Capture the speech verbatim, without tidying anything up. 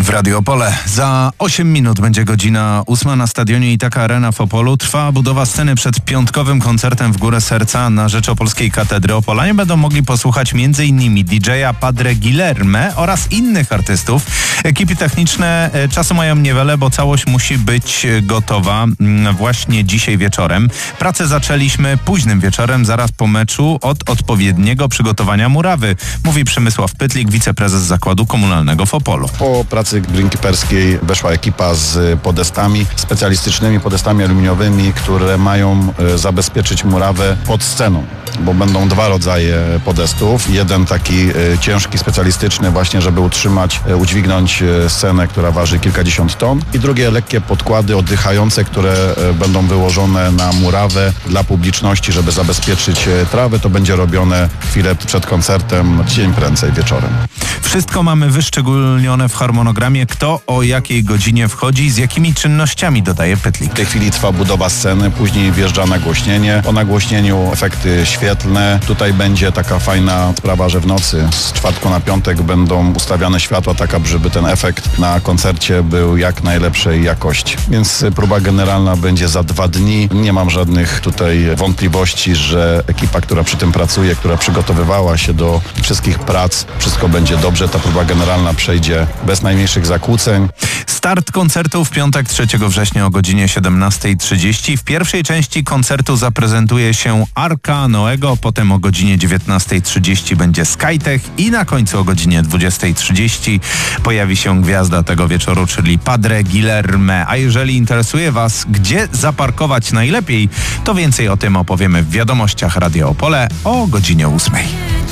w Radio Opole. Za osiem minut będzie godzina ósma na stadionie Itaka Arena w Opolu. Trwa budowa sceny przed piątkowym koncertem w Górę Serca na rzecz Opolskiej Katedry. Opolanie będą mogli posłuchać m.in. D J-a Padre Guilherme oraz innych artystów. Ekipy techniczne czasu mają niewiele, bo całość musi być gotowa właśnie dzisiaj wieczorem. Pracę zaczęliśmy późnym wieczorem, zaraz po meczu, od odpowiedniego przygotowania murawy, mówi Przemysław Pytlik, wiceprezes Zakładu Komunalnego w Opolu. Po pracy greenkeeperskiej weszła ekipa z podestami, specjalistycznymi podestami aluminiowymi, które mają zabezpieczyć murawę pod sceną, bo będą dwa rodzaje podestów. Jeden taki ciężki, specjalistyczny właśnie, żeby utrzymać, udźwignąć scenę, która waży kilkadziesiąt ton, i drugie lekkie podkłady oddychające, które będą wyłożone na murawę dla publiczności, żeby zabezpieczyć trawę. To będzie robione chwilę przed koncertem, dzień prędzej wieczorem. Wszystko mamy wyszczególnione w harmonogramie, kto o jakiej godzinie wchodzi, z jakimi czynnościami, dodaje Pytlik. W tej chwili trwa budowa sceny, później wjeżdża nagłośnienie. Po nagłośnieniu efekty świetlne. Tutaj będzie taka fajna sprawa, że w nocy z czwartku na piątek będą ustawiane światła, tak żeby ten efekt na koncercie był jak najlepszej jakości. Więc próba generalna będzie za dwa dni. Nie mam żadnych tutaj wątpliwości, że ekipa, która przy tym pracuje, która przygotowywała się do wszystkich prac, wszystko będzie dobrze. Ta próba generalna przejdzie bez najmniejszych zakłóceń. Start koncertu w piątek trzeciego września o godzinie siedemnasta trzydzieści. W pierwszej części koncertu zaprezentuje się Arka Noego, potem o godzinie dziewiętnasta trzydzieści będzie Skytech i na końcu o godzinie dwudziesta trzydzieści pojawi się gwiazda tego wieczoru, czyli Padre Guilherme. A jeżeli interesuje Was, gdzie zaparkować najlepiej, to więcej o tym opowiemy w wiadomościach Radio Opole o godzinie ósmej.